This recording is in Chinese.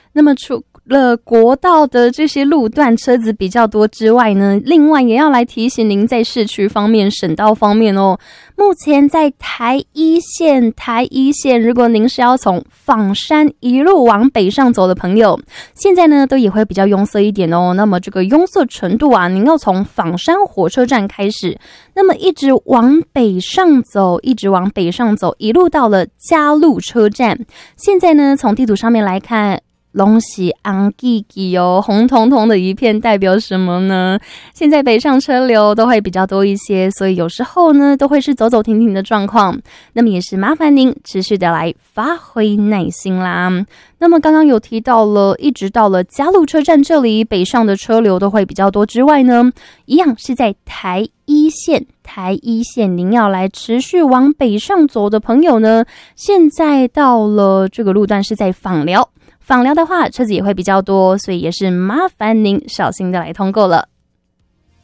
那么除了国道的这些路段车子比较多之外呢，另外也要来提醒您在市区方面、省道方面哦。目前在台一线，如果您是要从枋山一路往北上走的朋友，现在呢都也会比较拥塞一点哦。那么这个拥塞程度啊，您要从枋山火车站开始，那么一直往北上走，一路到了嘉路车站。现在呢，从地图上面来看，拢是红记记哦，红彤彤的一片，代表什么呢？现在北上车流都会比较多一些，所以有时候呢都会是走走停停的状况。那么也是麻烦您持续的来发挥耐心啦。那么刚刚有提到了，一直到了嘉路车站这里，北上的车流都会比较多之外呢，一样是在台一线，您要来持续往北上走的朋友呢，现在到了这个路段是在枋寮的话，车子也会比较多，所以也是麻烦您小心的来通过了。